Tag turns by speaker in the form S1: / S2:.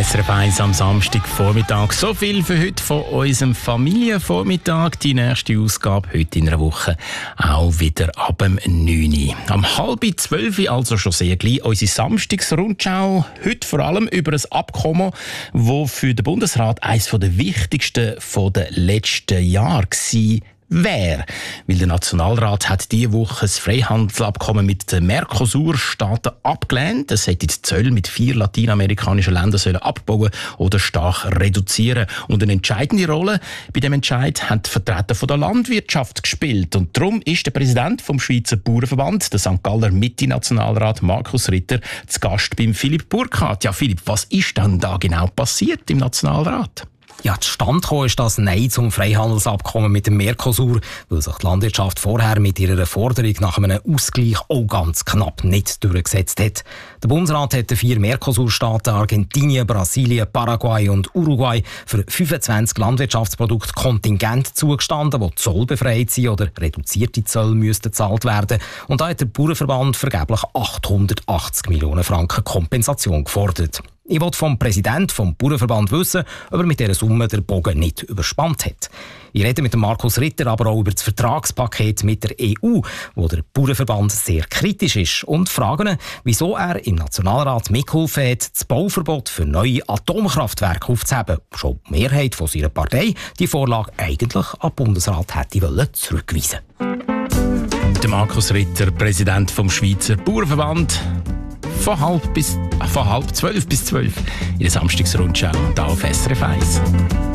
S1: SRF 1 am Samstagvormittag. So viel für heute von unserem Familienvormittag. Die nächste Ausgabe heute in einer Woche auch wieder ab dem 9 Uhr. Am 11:30, also schon sehr gleich, unsere Samstagsrundschau. Heute vor allem über ein Abkommen, das für den Bundesrat eines der wichtigsten der letzten Jahre war. Weil der Nationalrat hat diese Woche das Freihandelsabkommen mit den Mercosur-Staaten abgelehnt. Es hätte die Zölle mit 4 lateinamerikanischen Ländern sollen abbauen oder stark reduzieren. Und eine entscheidende Rolle bei dem Entscheid haben die Vertreter von der Landwirtschaft gespielt. Und darum ist der Präsident vom Schweizer Bauernverband, der St. Galler Mitte-Nationalrat Markus Ritter, zu Gast beim Philipp Burkhardt. Ja, Philipp, was ist denn da genau passiert im Nationalrat?
S2: Ja, zustande gekommen ist das Nein zum Freihandelsabkommen mit dem Mercosur, weil sich die Landwirtschaft vorher mit ihrer Forderung nach einem Ausgleich auch ganz knapp nicht durchgesetzt hat. Der Bundesrat hat den 4 Mercosur-Staaten Argentinien, Brasilien, Paraguay und Uruguay für 25 Landwirtschaftsprodukte Kontingent zugestanden, die zollbefreit sind oder reduzierte Zölle müssten gezahlt werden. Und da hat der Bauernverband vergeblich 880 Millionen Franken Kompensation gefordert. Ich wollte vom Präsidenten vom Bauernverband wissen, ob er mit dieser Summe den Bogen nicht überspannt hat. Ich rede mit dem Markus Ritter aber auch über das Vertragspaket mit der EU, wo der Bauernverband sehr kritisch ist, und frage ihn, wieso er im Nationalrat mitgeholfen hat, das Bauverbot für neue Atomkraftwerke aufzuheben. Schon die Mehrheit von seiner Partei die Vorlage eigentlich an den Bundesrat hätte zurückweisen wollen.
S1: Der Markus Ritter, Präsident vom Schweizer Bauernverband. Von halb 12 bis 12 in der Samstagsrundschau hier auf SRF 1.